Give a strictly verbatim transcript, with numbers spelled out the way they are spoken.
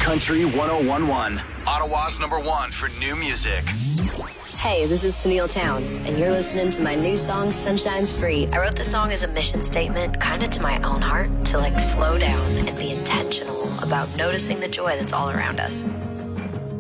Country one oh one point one. Ottawa's number one for new music. Hey, this is Tennille Towns, and you're listening to my new song, Sunshine's Free. I wrote the song as a mission statement, kind of to my own heart, to like slow down and be intentional about noticing the joy that's all around us.